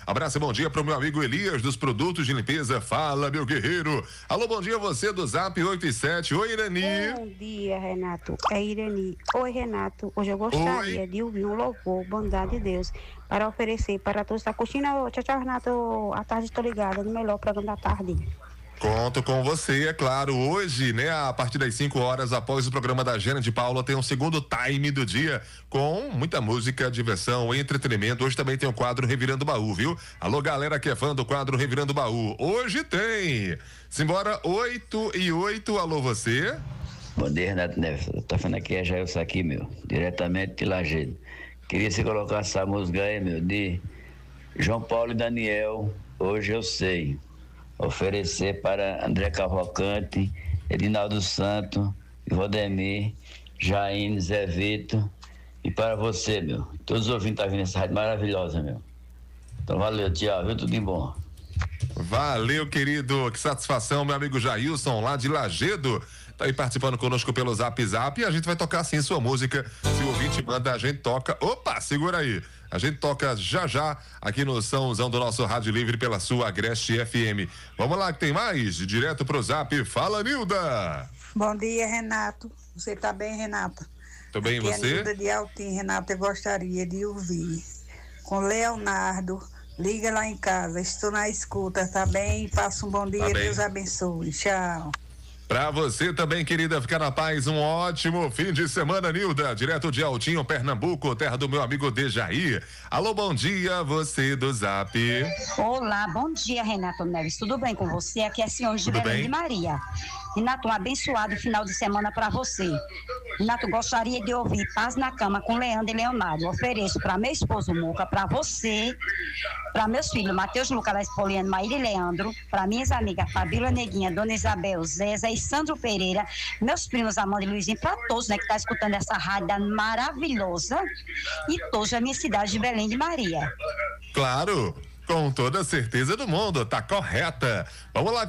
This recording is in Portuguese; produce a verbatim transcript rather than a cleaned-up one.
Abraço e bom dia pro meu amigo Elias dos produtos de limpeza. Fala, meu guerreiro. Alô, bom dia você do Zap oito e sete. Oi, Irani. Bom dia, Renato. É Irani. Oi, Renato. Hoje eu gostaria Oi. de ouvir um louvor, bondade de Deus, para oferecer para todos. Tá curtindo? Tchau, tchau, Renato. À tarde estou ligada no melhor programa da tarde. Conto com você, é claro. Hoje, né, a partir das cinco horas, após o programa da Jana de Paula, tem um segundo time do dia com muita música, diversão, entretenimento. Hoje também tem o quadro Revirando o Baú, viu? Alô, galera que é fã do quadro Revirando o Baú. Hoje tem. Simbora, oito e oito. Alô, você? Bom dia, Renato Neves. Eu tô falando aqui, é Jailson aqui, meu. Diretamente de Lajeado. Queria você colocar essa música aí, meu, de João Paulo e Daniel. Hoje eu sei. Oferecer para André Cavalcante, Edinaldo Santo, Valdemir, Jaine, Zé Vitor e para você, meu. Todos os ouvintes estão vindo essa rádio maravilhosa, meu. Então valeu, tchau, viu? Tudo de bom. Valeu, querido. Que satisfação, meu amigo Jailson, lá de Lajeado. Tá aí participando conosco pelo Zap Zap e a gente vai tocar sim sua música. Se o ouvinte manda, a gente toca. Opa, segura aí. A gente toca já já aqui no Sãozão do nosso Rádio Livre pela sua Agreste F M. Vamos lá que tem mais, direto pro Zap. Fala, Nilda. Bom dia, Renato. Você tá bem, Renata? Tô bem, e você? É Nilda de Altim, Renato, eu gostaria de ouvir com Leonardo. Liga lá em casa, estou na escuta, tá bem? Passa um bom dia, tá Deus abençoe. Tchau. Pra você também, querida, ficar na paz, um ótimo fim de semana, Nilda, direto de Altinho, Pernambuco, terra do meu amigo Dejaí. Alô, bom dia, você do Zap. Olá, bom dia, Renato Neves, tudo bem com você? Aqui é a senhora de Belém de Maria. Renato, um abençoado final de semana para você. Renato, gostaria de ouvir Paz na Cama com Leandro e Leonardo. Ofereço para meu esposo Muca, para você, para meus filhos Matheus, Luca, Laís, Poliano, Maíra e Leandro, para minhas amigas Fabíola Neguinha, Dona Isabel, Zéza e Sandro Pereira, meus primos Amanda e Luizinho, para todos, né, que tá escutando essa rádio maravilhosa e todos da minha cidade de Belém de Maria. Claro, com toda a certeza do mundo, tá correta. Vamos lá.